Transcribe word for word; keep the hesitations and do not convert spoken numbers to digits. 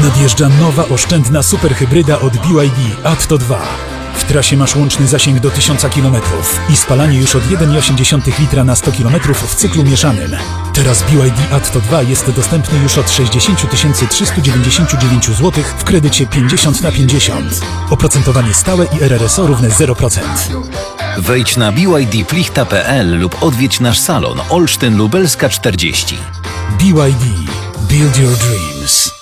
Nadjeżdża nowa oszczędna superhybryda od B Y D Atto dwa. W trasie masz łączny zasięg do tysiąca kilometrów i spalanie już od jeden przecinek osiem litra na sto kilometrów w cyklu mieszanym. Teraz B Y D Atto dwa jest dostępny już od sześćdziesiąt tysięcy trzysta dziewięćdziesiąt dziewięć złotych w kredycie pięćdziesiąt na pięćdziesiąt. Oprocentowanie stałe i R R S O równe zero procent. Wejdź na b y d plichta kropka p l lub odwiedź nasz salon Olsztyn Lubelska czterdzieści. B Y D. Build your dreams.